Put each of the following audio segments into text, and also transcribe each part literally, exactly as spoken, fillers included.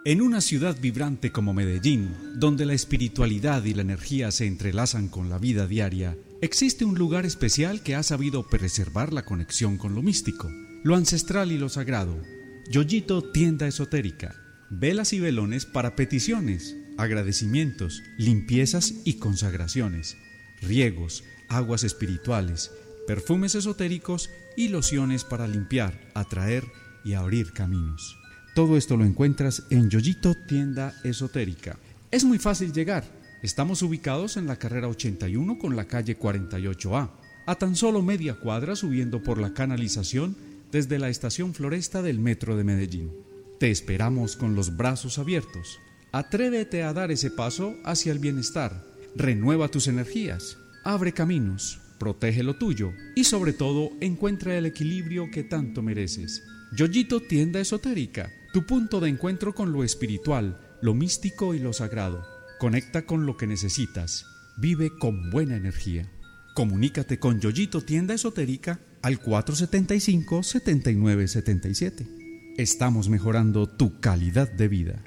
En una ciudad vibrante como Medellín, donde la espiritualidad y la energía se entrelazan con la vida diaria, existe un lugar especial que ha sabido preservar la conexión con lo místico, lo ancestral y lo sagrado. Yoyito Tienda Esotérica. Velas y velones para peticiones, agradecimientos, limpiezas y consagraciones, riegos, aguas espirituales, perfumes esotéricos y lociones para limpiar, atraer y abrir caminos. Todo esto lo encuentras en Yoyito Tienda Esotérica. Es muy fácil llegar. Estamos ubicados en la carrera ochenta y uno con la calle cuarenta y ocho A, a tan solo media cuadra subiendo por la canalización desde la estación Floresta del Metro de Medellín. Te esperamos con los brazos abiertos. Atrévete a dar ese paso hacia el bienestar. Renueva tus energías. Abre caminos. Protege lo tuyo. Y sobre todo, encuentra el equilibrio que tanto mereces. Yoyito Tienda Esotérica. Tu punto de encuentro con lo espiritual, lo místico y lo sagrado. Conecta con lo que necesitas. Vive con buena energía. Comunícate con Yoyito Tienda Esotérica al cuatro siete cinco, siete nueve siete siete. Estamos mejorando tu calidad de vida.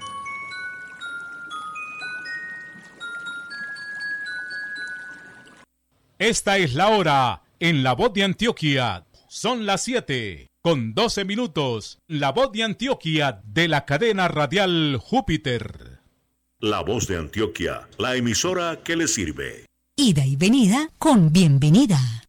Esta es la hora en La Voz de Antioquia. Son las siete con doce minutos. La Voz de Antioquia de la cadena radial Júpiter. La Voz de Antioquia, la emisora que le sirve. Ida y venida con bienvenida.